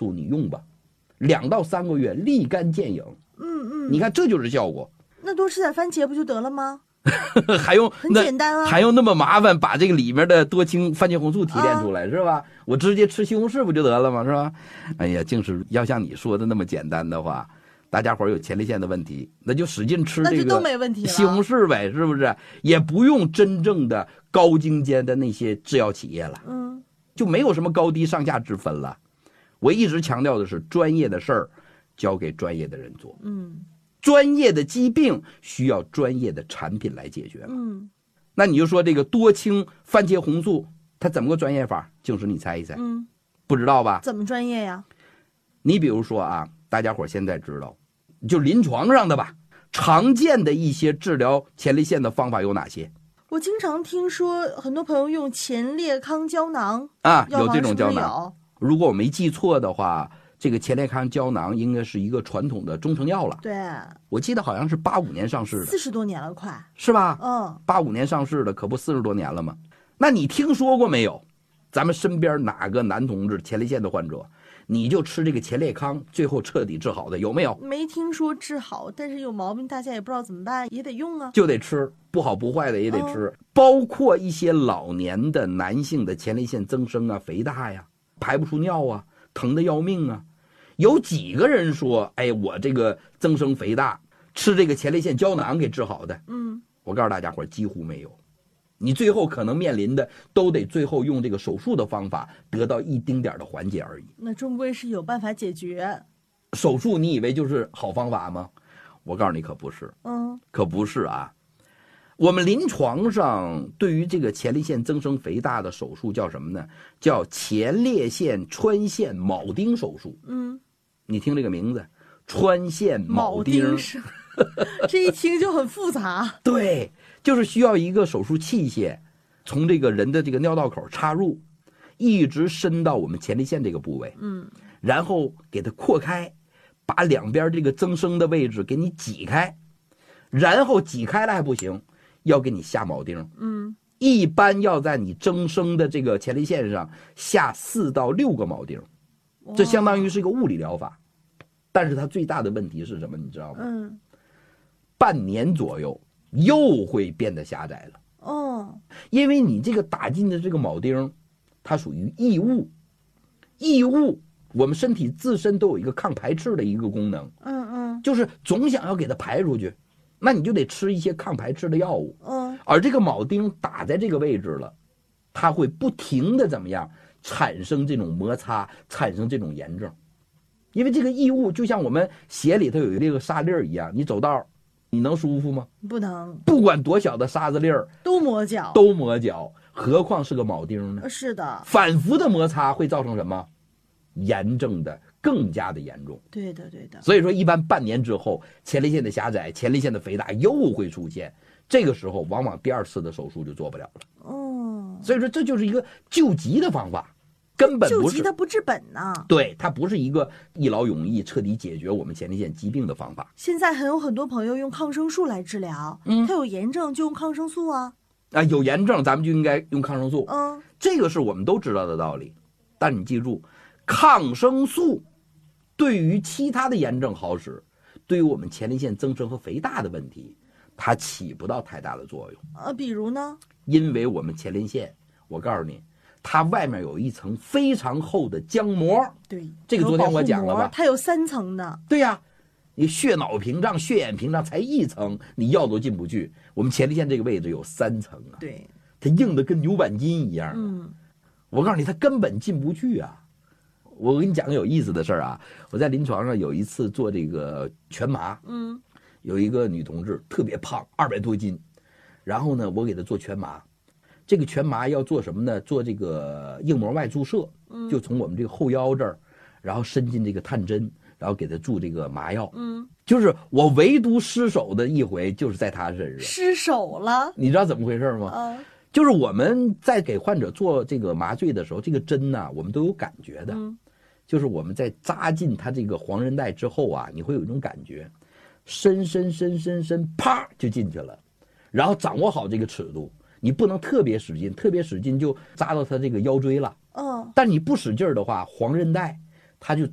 素你用吧，2到3个月立竿见影。你看这就是效果。 那多吃点番茄不就得了吗？ 还用很简单啊， 还用那么麻烦把这个里面的多氢番茄红素提炼出来，是吧？我直接吃西红柿不就得了吗？是吧？哎呀，竟是要像你说的那么简单的话，大家伙有前列腺的问题，那就使劲吃这个那就都没问题了， 西红柿呗，是不是？也不用真正的高精尖的那些制药企业了，就没有什么高低上下之分了。我一直强调的是，专业的事儿交给专业的人做，专业的疾病需要专业的产品来解决。那你就说这个多氢番茄红素，它怎么个专业法？净是你猜一猜，不知道吧？ 怎么专业呀？ 你比如说啊，大家伙现在知道，就临床上的吧，常见的一些治疗前列腺的方法有哪些？ 我经常听说很多朋友用前列康胶囊啊，有这种胶囊。 是如果我没记错的话，这个前列康胶囊应该是一个传统的中成药了。 对， 我记得好像是85年上市的 ，40多年了，快是吧 ？85 年上市的，可不40多年了吗？那你听说过没有？咱们身边哪个男同志前列腺的患者，你就吃这个前列康，最后彻底治好的有没有？ 没听说治好，但是有毛病大家也不知道怎么办，也得用啊， 就得吃，不好不坏的也得吃。包括一些老年的男性的前列腺增生啊、肥大呀、排不出尿啊、疼得要命啊，有几个人说，哎，我这个增生肥大吃这个前列腺胶囊给治好的？我告诉大家伙，几乎没有。你最后可能面临的都得最后用这个手术的方法得到一丁点的缓解而已。 那终归是有办法解决。 手术你以为就是好方法吗？我告诉你可不是，可不是啊。我们临床上对于这个前列腺增生肥大的手术叫什么呢？叫前列腺穿线铆钉手术。你听这个名字，穿线铆钉这一听就很复杂。 对，就是需要一个手术器械从这个人的这个尿道口插入，一直伸到我们前列腺这个部位，然后给它扩开，把两边这个增生的位置给你挤开，然后挤开了还不行，要给你下铆钉。一般要在你增生的这个前列腺上下4到6个铆钉，这相当于是一个物理疗法。但是它最大的问题是什么？你知道吗？半年左右又会变得狭窄了。因为你这个打进的这个铆钉，它属于异物，异物我们身体自身都有一个抗排斥的一个功能。就是总想要给它排出去，那你就得吃一些抗排斥的药物。而这个铆钉打在这个位置了，它会不停的怎么样产生这种摩擦，产生这种炎症。因为这个异物就像我们鞋里头有这个沙粒儿一样，你走道你能舒服吗？ 不能， 不管多小的沙子粒儿都磨脚， 何况是个铆钉呢？ 是的， 反复的摩擦会造成什么？炎症的更加的严重。 对的。 所以说一般半年之后，前列腺的狭窄、前列腺的肥大又会出现，这个时候往往第2次的手术就做不了了。所以说这就是一个救急的方法，根本不是救急它不治本呐。 对，它不是一个一劳永逸彻底解决我们前列腺疾病的方法。 现在还有很多朋友用抗生素来治疗，他有炎症就用抗生素啊。 有炎症咱们就应该用抗生素。这个是我们都知道的道理。但你记住，抗生素对于其他的炎症好使，对于我们前列腺增生和肥大的问题，它起不到太大的作用。 比如呢？ 因为我们前列腺，我告诉你，它外面有一层非常厚的浆膜。 对， 这个昨天我讲了吧？ 它有3层的。 对呀，你血脑屏障、血眼屏障才1层，你药都进不去。我们前列腺这个位置有3层啊。 对， 它硬的跟牛板筋一样。我告诉你，它根本进不去啊。我跟你讲个有意思的事儿啊，我在临床上有一次做这个全麻，有一个女同志特别胖，200多斤，然后呢，我给她做全麻。这个全麻要做什么呢？做这个硬膜外注射，就从我们这个后腰这儿，然后伸进这个探针，然后给她注这个麻药。就是我唯独失手的一回，就是在她身上失手了。 你知道怎么回事吗？就是我们在给患者做这个麻醉的时候，这个针呢，我们都有感觉的。就是我们在扎进它这个黄韧带之后啊，你会有一种感觉，伸，啪就进去了。然后掌握好这个尺度，你不能特别使劲，特别使劲就扎到它这个腰椎了。但你不使劲的话，黄韧带它就